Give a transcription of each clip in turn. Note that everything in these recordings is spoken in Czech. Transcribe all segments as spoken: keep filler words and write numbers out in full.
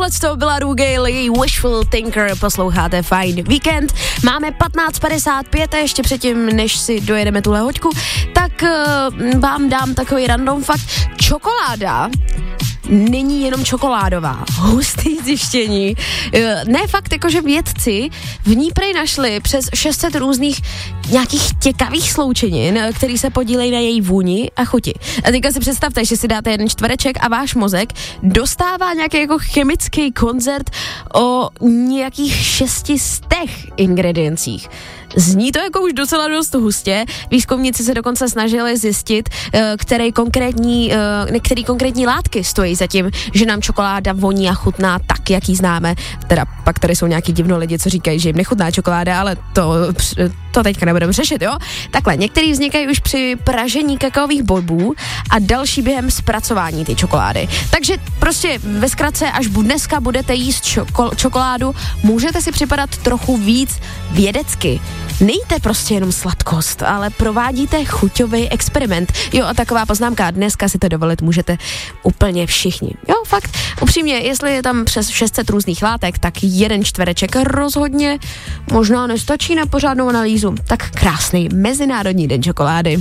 Tohle to byla Ru Gale, její Wishful Thinker, posloucháte Fajn víkend. Máme patnáct padesát pět a ještě předtím, než si dojedeme tuhle hoďku, tak uh, vám dám takový random fakt. Čokoláda není jenom čokoládová. Hustý zjištění. Ne fakt, jakože vědci v ní prej našli přes šest set různých nějakých těkavých sloučenin, který se podílejí na její vůni a chuti. A teďka si představte, že si dáte jeden čtvereček a váš mozek dostává nějaký jako chemický koncert o nějakých šesti stech ingrediencích. Zní to jako už docela dost hustě. Výzkumníci se dokonce snažili zjistit, který konkrétní, který konkrétní látky stojí za tím, že nám čokoláda voní a chutná tak, jak ji známe. Teda pak tady jsou nějaký divno lidi, co říkají, že jim nechutná čokoláda, ale to, to teďka nebudeme řešit, jo? Takhle, některý vznikají už při pražení kakaových bobů a další během zpracování ty čokolády. Takže prostě ve zkratce, až dneska budete jíst čoko, čokoládu, můžete si připadat trochu víc vědecky. Nejte prostě jenom sladkost, ale provádíte chuťový experiment. Jo, a taková poznámka, dneska si to dovolit můžete úplně všichni. Jo, fakt, upřímně, jestli je tam přes šest set různých látek, tak jeden čtvereček rozhodně možná nestačí na pořádnou analýzu. Tak krásný Mezinárodní den čokolády.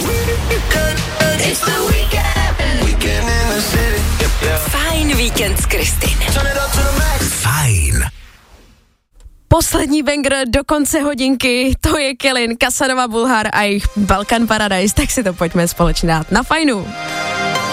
Fajn víkend s Kristýn. Fajn. Poslední banger do konce hodinky, to je Kelin, Casanova Bulhar a jejich Balkan Paradise, tak si to pojďme společně dát na fajnu.